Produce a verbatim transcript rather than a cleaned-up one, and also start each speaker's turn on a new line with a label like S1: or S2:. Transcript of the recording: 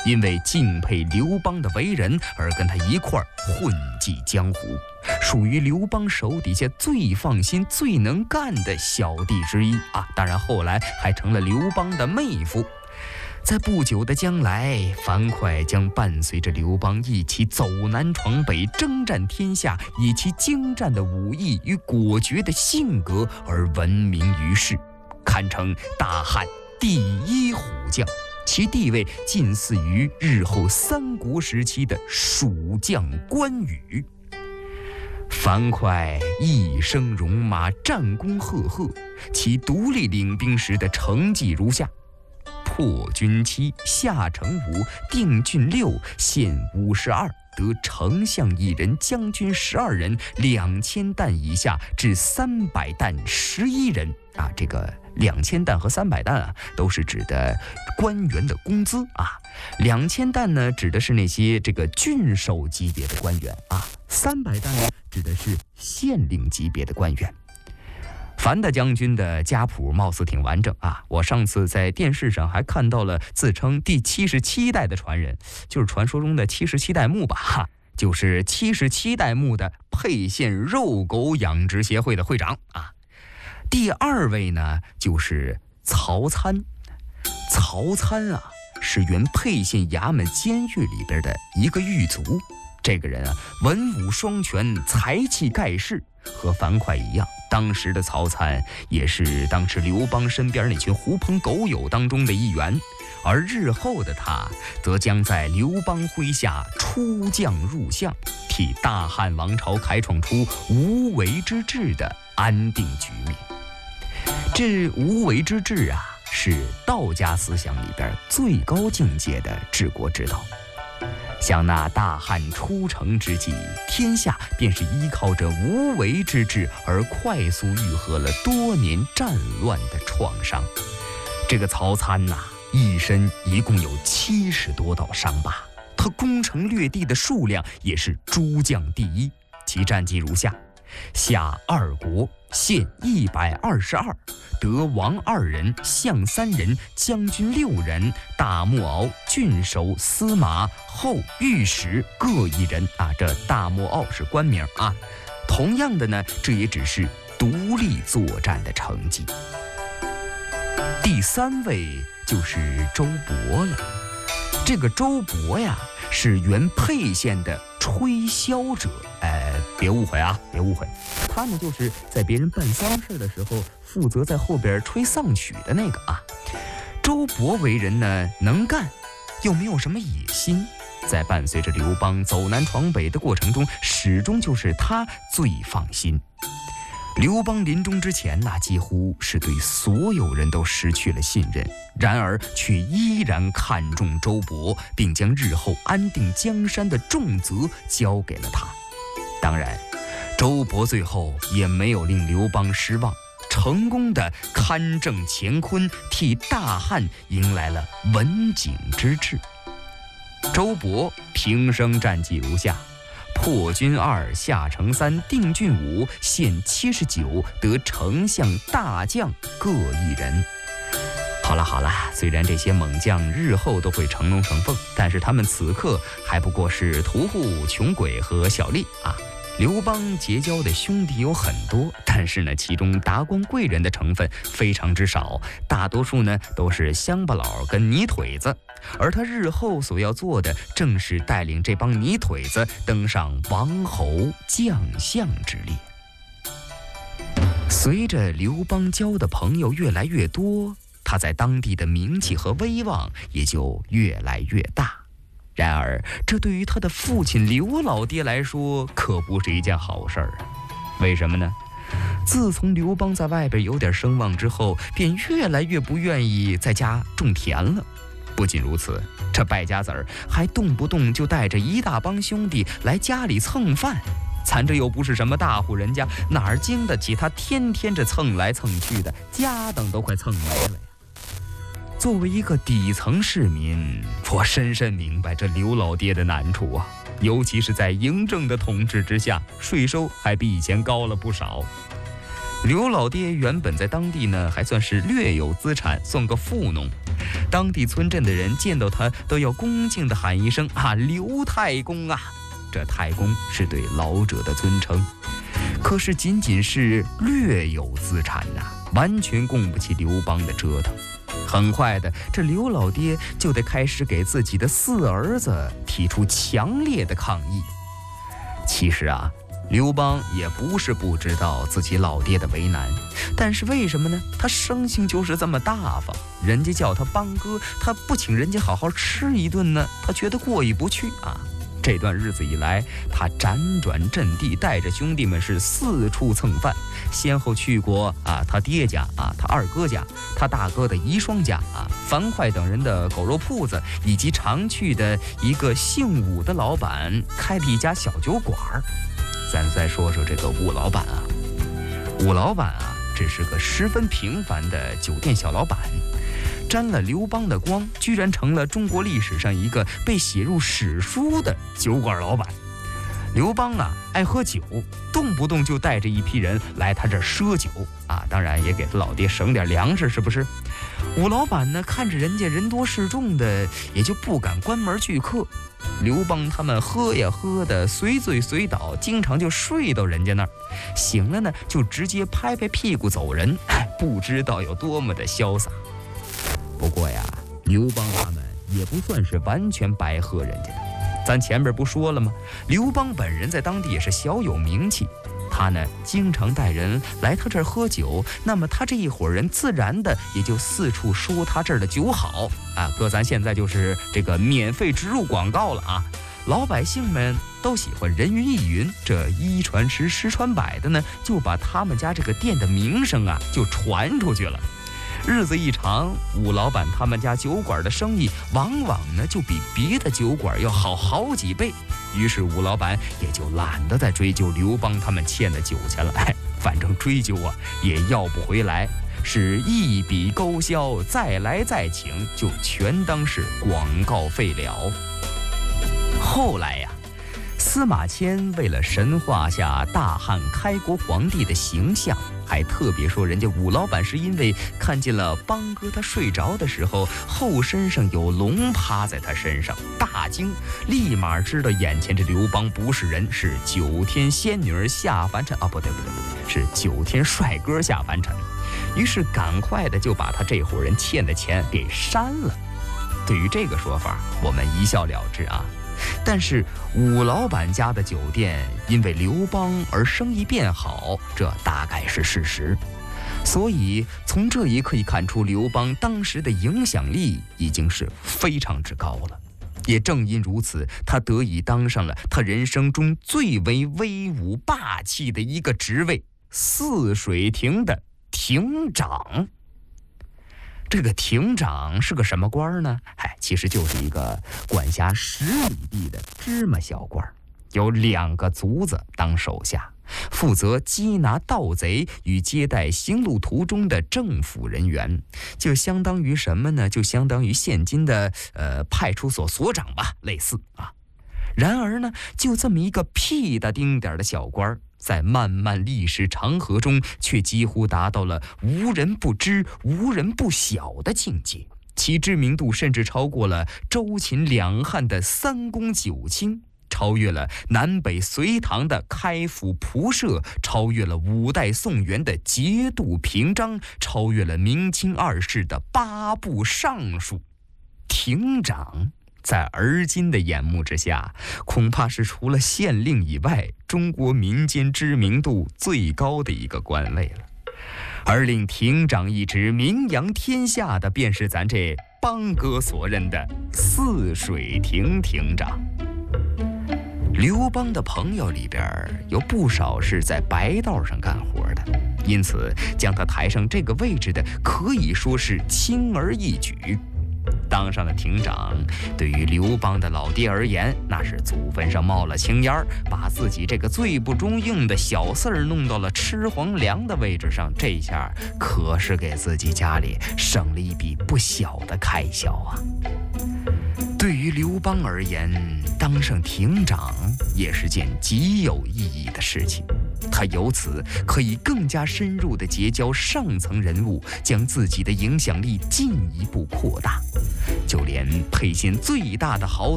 S1: 因为敬佩刘邦的为人而跟他一块儿混迹江湖，属于刘邦手底下最放心、最能干的小弟之一啊。当然后来还成了刘邦的妹夫。在不久的将来，樊哙将伴随着刘邦一起走南闯北，征战天下，以其精湛的武艺与果决的性格而闻名于世，堪称大汉第一虎将，其地位近似于日后三国时期的蜀将关羽。樊哙一生戎马，战功赫赫，其独立领兵时的成绩如下：破军七，下城五，定郡六，县五十二，得丞相一人，将军十二人，两千担以下至三百担十一人啊。这个两千担和三百担啊，都是指的官员的工资啊。两千担呢，指的是那些这个郡守级别的官员啊。三百担呢，指的是县令级别的官员。樊大将军的家谱貌似挺完整啊！我上次在电视上还看到了自称第七十七代的传人，就是传说中的七十七代目吧，哈，就是七十七代目的沛县肉狗养殖协会的会长啊。第二位呢，就是曹参。曹参啊，是原沛县衙门监狱里边的一个狱卒。这个人啊，文武双全，才气盖世，和樊哙一样。当时的曹参也是当时刘邦身边那群狐朋狗友当中的一员，而日后的他则将在刘邦麾下出将入相，替大汉王朝开创出无为之治的安定局面。这无为之治啊，是道家思想里边最高境界的治国之道。像那大汉出城之际，天下便是依靠着无为之治而快速愈合了多年战乱的创伤。这个曹参呐、啊，一身一共有七十多道伤疤，他攻城略地的数量也是诸将第一，其战绩如下：下二国，县一百二十二，得王二人，相三人，将军六人，大木鳌、郡守、司马、后御史各一人啊。这大木鳌是官名啊。同样的呢，这也只是独立作战的成绩。第三位就是周勃了。这个周勃呀，是原沛县的吹箫者。呃，别误会啊，别误会，他呢就是在别人办丧事的时候，负责在后边吹丧曲的那个啊。周勃为人呢能干，又没有什么野心，在伴随着刘邦走南闯北的过程中，始终就是他最放心。刘邦临终之前那几乎是对所有人都失去了信任，然而却依然看重周勃，并将日后安定江山的重责交给了他。当然，周勃最后也没有令刘邦失望，成功的勘正乾坤，替大汉迎来了文景之治。周勃平生战绩如下：破军二，下城三，定郡五，县七十九，得丞相、大将各一人。好了好了，虽然这些猛将日后都会成龙成凤，但是他们此刻还不过是屠户、穷鬼和小吏啊。刘邦结交的兄弟有很多，但是呢，其中达官贵人的成分非常之少，大多数呢都是乡巴佬跟泥腿子，而他日后所要做的，正是带领这帮泥腿子登上王侯将相之列。随着刘邦交的朋友越来越多，他在当地的名气和威望也就越来越大。然而，这对于他的父亲刘老爹来说，可不是一件好事儿啊。为什么呢？自从刘邦在外边有点声望之后，便越来越不愿意在家种田了。不仅如此，这败家子儿还动不动就带着一大帮兄弟来家里蹭饭。咱这又不是什么大户人家，哪儿经得起他天天这蹭来蹭去的，家当都快蹭没了呀。作为一个底层市民，我深深明白这刘老爹的难处啊，尤其是在嬴政的统治之下，税收还比以前高了不少。刘老爹原本在当地呢还算是略有资产，算个富农， 当地村镇的人见到他都要恭敬地喊一声啊，刘太公啊！这太公是对老者的尊称。可是仅仅是略有资产呐、啊，完全供不起刘邦的折腾。很快的，这刘老爹就得开始给自己的四儿子提出强烈的抗议。其实啊，刘邦也不是不知道自己老爹的为难，但是为什么呢？他生性就是这么大方，人家叫他邦哥，他不请人家好好吃一顿呢，他觉得过意不去啊。这段日子以来，他辗转阵地，带着兄弟们是四处蹭饭，先后去过啊他爹家啊，他二哥家，他大哥的遗孀家啊，樊哙等人的狗肉铺子，以及常去的一个姓武的老板开的一家小酒馆。咱再说说这个武老板啊，武老板啊，这是个十分平凡的酒店小老板。沾了刘邦的光，居然成了中国历史上一个被写入史书的酒馆老板。刘邦啊，爱喝酒，动不动就带着一批人来他这儿赊酒啊，当然也给他老爹省点粮食，是不是？武老板呢，看着人家人多势众的，也就不敢关门拒客。刘邦他们喝呀喝的随醉随倒，经常就睡到人家那儿，醒了呢就直接拍拍屁股走人，不知道有多么的潇洒。不过呀，刘邦他们也不算是完全白喝人家的。咱前面不说了吗？刘邦本人在当地也是小有名气，他呢经常带人来他这儿喝酒，那么他这一伙人自然的也就四处说他这儿的酒好啊。搁咱现在就是这个免费植入广告了啊。老百姓们都喜欢人云亦云，这一传十十传百的呢，就把他们家这个店的名声啊就传出去了。日子一长，武老板他们家酒馆的生意往往呢就比别的酒馆要好好几倍，于是武老板也就懒得再追究刘邦他们欠的酒钱了。哎，反正追究啊也要不回来，是一笔勾销，再来再请就全当是广告费了。后来呀，司马迁为了神话下大汉开国皇帝的形象，还特别说人家武老板是因为看见了邦哥他睡着的时候后身上有龙趴在他身上，大惊，立马知道眼前这刘邦不是人，是九天仙女下凡尘啊，不对不对不对，是九天帅哥下凡尘。于是赶快的就把他这伙人欠的钱给删了。对于这个说法，我们一笑了之啊。但是武老板家的酒店因为刘邦而生意变好，这大概是事实。所以从这也可以看出，刘邦当时的影响力已经是非常之高了。也正因如此，他得以当上了他人生中最为威武霸气的一个职位——泗水亭的亭长。这个亭长是个什么官呢？哎，其实就是一个管辖十里地的芝麻小官，有两个卒子当手下，负责缉拿盗贼与接待行路途中的政府人员，就相当于什么呢？就相当于现今的呃派出所所长吧，类似啊。然而呢，就这么一个屁大丁点的小官，在漫漫历史长河中，却几乎达到了无人不知、无人不晓的境界。其知名度甚至超过了周秦两汉的三公九卿，超越了南北隋唐的开府仆射，超越了五代宋元的节度平章，超越了明清二世的八部尚书。亭长在而今的眼目之下，恐怕是除了县令以外，中国民间知名度最高的一个官位了。而令亭长一职名扬天下的，便是咱这邦哥所任的泗水亭亭长。刘邦的朋友里边有不少是在白道上干活的，因此将他抬上这个位置的，可以说是轻而易举。当上了亭长，对于刘邦的老爹而言，那是祖坟上冒了青烟，把自己这个最不中用的小四儿弄到了吃皇粮的位置上，这下可是给自己家里省了一笔不小的开销啊。对于刘邦而言，当上亭长也是件极有意义的事情，他由此可以更加深入地结交上层人物，将自己的影响力进一步扩大。 就连配线最大的豪